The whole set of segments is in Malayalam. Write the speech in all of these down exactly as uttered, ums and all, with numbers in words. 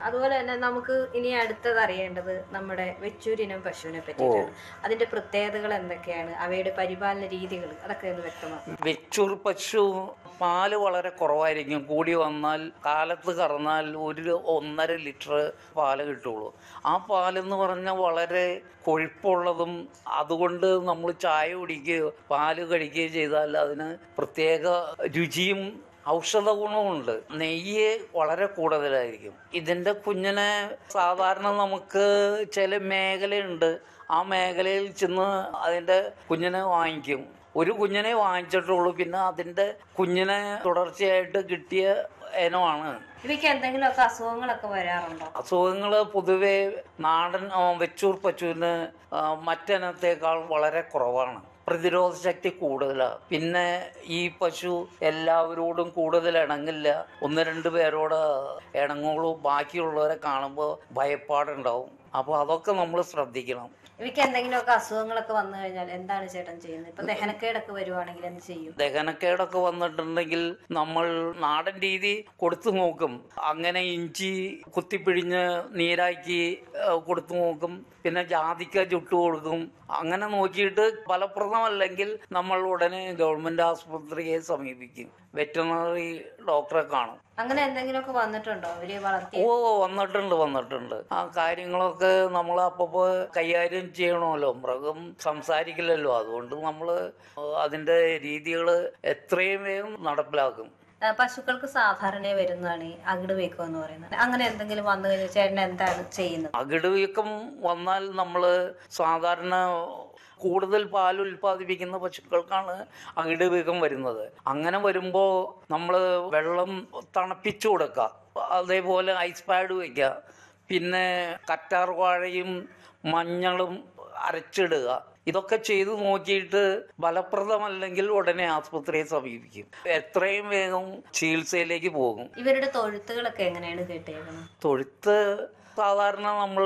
അതുപോലെ തന്നെ നമുക്ക് ഇനി അടുത്തത് അറിയേണ്ടത് നമ്മുടെ വെച്ചൂരിനം പശുവിനെ പറ്റിയിട്ടാണ്. അതിന്റെ പ്രത്യേകതകൾ എന്തൊക്കെയാണ്, അവയുടെ പരിപാലന രീതികൾ, അതൊക്കെ ഒന്ന് വ്യക്തമാക്കും. വെച്ചൂർ പശു പാല് വളരെ കുറവായിരിക്കും. കൂടി വന്നാൽ കാലത്ത് കറന്നാൽ ഒരു ഒന്നര ലിറ്റർ പാല് കിട്ടുള്ളൂ. ആ പാലെന്ന് പറഞ്ഞാൽ വളരെ കൊഴുപ്പുള്ളതും, അതുകൊണ്ട് നമ്മൾ ചായ കുടിക്കുകയോ പാല് കഴിക്കുകയോ ചെയ്താൽ അതിന് പ്രത്യേക രുചിയും ഔഷധ ഗുണമുണ്ട്. നെയ്യ് വളരെ കൂടുതലായിരിക്കും. ഇതിൻ്റെ കുഞ്ഞിനെ സാധാരണ നമുക്ക് ചില മേഖലയുണ്ട്, ആ മേഖലയിൽ ചെന്ന് അതിൻ്റെ കുഞ്ഞിനെ വാങ്ങിക്കും. ഒരു കുഞ്ഞിനെ വാങ്ങിച്ചിട്ടുള്ളൂ, പിന്നെ അതിൻ്റെ കുഞ്ഞിനെ തുടർച്ചയായിട്ട് കിട്ടിയ ഇനമാണ്. ഇവയ്ക്ക് എന്തെങ്കിലുമൊക്കെ അസുഖങ്ങളൊക്കെ വരാറുണ്ടോ? അസുഖങ്ങൾ പൊതുവെ നാടൻ വെച്ചൂർ പശുവിന് മറ്റിനത്തേക്കാൾ വളരെ കുറവാണ്. പ്രതിരോധ ശക്തി കൂടുതലാണ്. പിന്നെ ഈ പശു എല്ലാവരോടും കൂടുതൽ ഇണങ്ങില്ല. ഒന്ന് രണ്ട് പേരോട് ഇണങ്ങുള്ളൂ. ബാക്കിയുള്ളവരെ കാണുമ്പോൾ ഭയപ്പാടുണ്ടാവും. അപ്പോൾ അതൊക്കെ നമ്മൾ ശ്രദ്ധിക്കണം. ഇവയ്ക്ക് എന്തെങ്കിലുമൊക്കെ അസുഖങ്ങളൊക്കെ വന്നു കഴിഞ്ഞാൽ എന്താണ് ചേട്ടൻ ചെയ്യുന്നത്? ഇപ്പൊ ദഹനക്കേടൊക്കെ വരുവാണെങ്കിൽ എന്ത് ചെയ്യും? ദഹനക്കേടൊക്കെ വന്നിട്ടുണ്ടെങ്കിൽ നമ്മൾ നാടൻ രീതി കൊടുത്തു നോക്കും. അങ്ങനെ ഇഞ്ചി കുത്തിപ്പിഴിഞ്ഞ് നീരാക്കി കൊടുത്തു നോക്കും. പിന്നെ ജാതിക്ക ചുട്ടു കൊടുക്കും. അങ്ങനെ നോക്കിയിട്ട് ഫലപ്രദമല്ലെങ്കിൽ നമ്മൾ ഉടനെ ഗവൺമെന്റ് ആസ്പത്രിയെ സമീപിക്കും. വെറ്ററിനറി ഡോക്ടറെ കാണും. അങ്ങനെ എന്തെങ്കിലുമൊക്കെ വന്നിട്ടുണ്ടോ അവര് വളർത്തി? ഓ വന്നിട്ടുണ്ട് വന്നിട്ടുണ്ട് ആ കാര്യങ്ങളൊക്കെ നമ്മൾ അപ്പോൾ കൈകാര്യം ചെയ്യണമല്ലോ. മൃഗം സംസാരിക്കില്ലല്ലോ. അതുകൊണ്ട് നമ്മൾ അതിൻ്റെ രീതികൾ എത്രയും വേഗം നടപ്പിലാക്കും. പശുക്കൾക്ക് സാധാരണ വരുന്നതാണ് ഈ അകിട് വീക്കം എന്ന് പറയുന്നത്. അങ്ങനെ എന്തെങ്കിലും വന്നു കഴിഞ്ഞാൽ ചേട്ടൻ എന്താണ് ചെയ്യുന്നത്? അകിട് വീക്കം വന്നാൽ നമ്മൾ സാധാരണ കൂടുതൽ പാൽ ഉൽപ്പാദിപ്പിക്കുന്ന പശുക്കൾക്കാണ് അകിട് വീക്കം വരുന്നത്. അങ്ങനെ വരുമ്പോൾ നമ്മൾ വെള്ളം തണുപ്പിച്ചു കൊടുക്കുക, അതേപോലെ ഐസ് പാഡ് വയ്ക്കുക, പിന്നെ കറ്റാർ വാഴയും മഞ്ഞളും അരച്ചിടുക. ഇതൊക്കെ ചെയ്ത് നോക്കിയിട്ട് ഫലപ്രദമല്ലെങ്കിൽ ഉടനെ ആസ്പത്രിയെ സമീപിക്കും. എത്രയും വേഗം ചികിത്സയിലേക്ക് പോകും. ഇവരുടെ തൊഴുത്തുകളൊക്കെ എങ്ങനെയാണ് കേട്ടേക്കുന്നത്? തൊഴുത്ത് സാധാരണ നമ്മൾ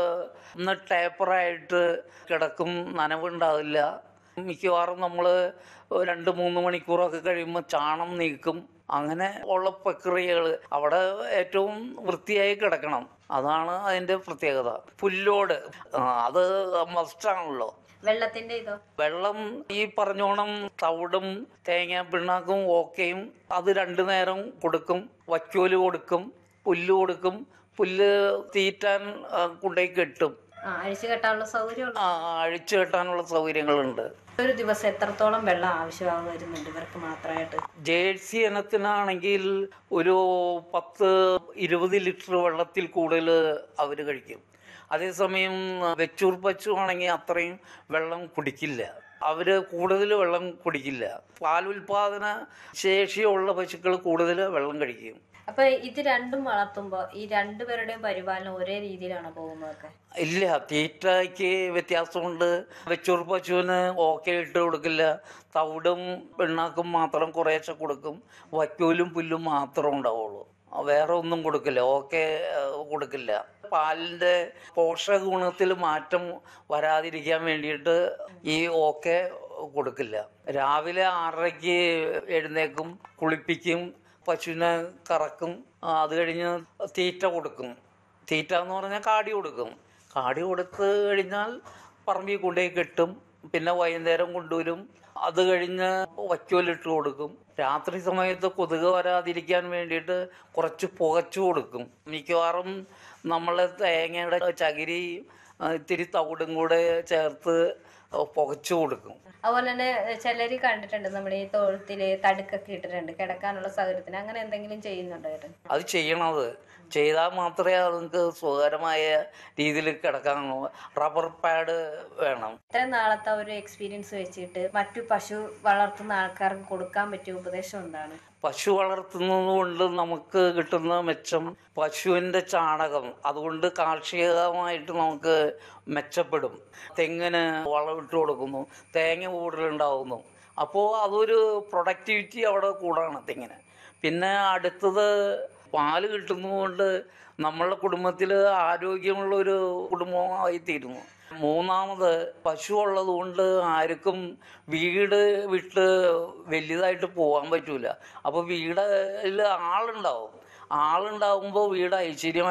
ഒന്ന് ടേപ്പറായിട്ട് കിടക്കും, നനവുണ്ടാവില്ല. മിക്കവാറും നമ്മൾ രണ്ട് മൂന്ന് മണിക്കൂറൊക്കെ കഴിയുമ്പോൾ ചാണം നീക്കും. അങ്ങനെ ഉള്ള പ്രക്രിയകൾ അവിടെ ഏറ്റവും വൃത്തിയായി കിടക്കണം. അതാണ് അതിൻ്റെ പ്രത്യേകത. പുല്ലോട് അത് മസ്റ്റാണല്ലോ. വെള്ളത്തിന്റെ ഇതോ? വെള്ളം ഈ പറഞ്ഞോണം തവിടും തേങ്ങ പിണ്ണാക്കും ഓക്കെയും അത് രണ്ടു നേരം കൊടുക്കും. വൈക്കോല് കൊടുക്കും, പുല്ല് കൊടുക്കും. പുല്ല് തീറ്റാൻ കൊണ്ടുപോയി കെട്ടും. അഴിച്ചു കെട്ടാനുള്ള സൗകര്യം ആ അഴിച്ചു കെട്ടാനുള്ള സൗകര്യങ്ങളുണ്ട്. ഒരു ദിവസം എത്രത്തോളം വെള്ളം ആവശ്യമാകും വരുന്നുണ്ട് ഇവർക്ക് മാത്രമായിട്ട്? ജേഴ്സി ഇനത്തിനാണെങ്കിൽ ഒരു പത്ത് ഇരുപത് ലിറ്റർ വെള്ളത്തിൽ കൂടുതൽ അവർ കഴിക്കും. അതേസമയം വെച്ചൂർ പശു ആണെങ്കിൽ അത്രയും വെള്ളം കുടിക്കില്ല. അവർ കൂടുതൽ വെള്ളം കുടിക്കില്ല. പാലുൽപാദന ശേഷിയുള്ള പശുക്കൾ കൂടുതൽ വെള്ളം കഴിക്കും. അപ്പൊ ഇത് രണ്ടും വളർത്തുമ്പോ ഈ രണ്ടുപേരുടെയും പരിപാലനം ഒരേ രീതിയിലാണ് പോകുന്നതൊക്കെ? ഇല്ല, തീറ്റയ്ക്ക് വ്യത്യാസമുണ്ട്. വെച്ചൂർ പശുവിന് ഓക്കെ ഇട്ട് കൊടുക്കില്ല. തവിടും പിണ്ണാക്കും മാത്രം കുറേശ്ശെ കൊടുക്കും. വൈക്കോലും പുല്ലും മാത്രം ഉണ്ടാവുള്ളൂ. വേറെ ഒന്നും കൊടുക്കില്ല, ഓക്കെ കൊടുക്കില്ല. പാലിൻ്റെ പോഷക ഗുണത്തിൽ മാറ്റം വരാതിരിക്കാൻ വേണ്ടിയിട്ട് ഈ ഓക്കെ കൊടുക്കില്ല. രാവിലെ ആറരയ്ക്ക് എഴുന്നേക്കും, കുളിപ്പിക്കും, പശുവിനെ കറക്കും. അത് കഴിഞ്ഞ് തീറ്റ കൊടുക്കും. തീറ്റ എന്ന് പറഞ്ഞാൽ കാടി കൊടുക്കും. കാടി കൊടുത്ത് കഴിഞ്ഞാൽ പറമ്പിൽ കൊണ്ടുപോയി കെട്ടും. പിന്നെ വൈകുന്നേരം കൊണ്ടുവരും. അത് കഴിഞ്ഞ് വൈക്കോലിട്ട് കൊടുക്കും. രാത്രി സമയത്ത് കൊതുക് വരാതിരിക്കാൻ വേണ്ടിയിട്ട് കുറച്ച് പുകച്ചു കൊടുക്കും. മിക്കവാറും നമ്മൾ തേങ്ങയുടെ ചകിരി ഇത്തിരി തവിടും കൂടെ ചേർത്ത് പുകച്ചു കൊടുക്കും. അതുപോലെ തന്നെ ചിലര് കണ്ടിട്ടുണ്ട് നമ്മുടെ ഈ തൊഴുത്തില് തടുക്കൊക്കെ ഇട്ടിട്ടുണ്ട് കിടക്കാനുള്ള സൗകര്യത്തിന്. അങ്ങനെ എന്തെങ്കിലും ചെയ്യുന്നുണ്ടോ? അത് ചെയ്യണത് ചെയ്താൽ മാത്രമേ നമുക്ക് സുഖകരമായ രീതിയിൽ കിടക്കാൻ. റബ്ബർ പാഡ് വേണം. ഇത്ര നാളത്തെ ഒരു എക്സ്പീരിയൻസ് വെച്ചിട്ട് മറ്റു പശു വളർത്തുന്ന ആൾക്കാർക്ക് കൊടുക്കാൻ പറ്റിയ ഉപദേശം എന്താണ്? പശു വളർത്തുന്നത് കൊണ്ട് നമുക്ക് കിട്ടുന്ന മെച്ചം പശുവിൻ്റെ ചാണകം. അതുകൊണ്ട് കാർഷികമായിട്ട് നമുക്ക് മെച്ചപ്പെടും. തെങ്ങിന് വളമിട്ട് കൊടുക്കുന്നു, തേങ്ങ കൂടുതലുണ്ടാകുന്നു. അപ്പോൾ അതൊരു പ്രൊഡക്ടിവിറ്റി അവിടെ കൂടാണ് തെങ്ങിന്. പിന്നെ അടുത്തത് പാല് കിട്ടുന്നതുകൊണ്ട് നമ്മളുടെ കുടുംബത്തിൽ ആരോഗ്യമുള്ളൊരു കുടുംബമായി തീരുന്നു. മൂന്നാമത് പശു ഉള്ളത് കൊണ്ട് ആർക്കും വീട് വിട്ട് വലുതായിട്ട് പോകാൻ പറ്റൂല. അപ്പോൾ വീടിൽ ആളുണ്ടാവും. ആളുണ്ടാവുമ്പോൾ വീട് ഐശ്വര്യമായി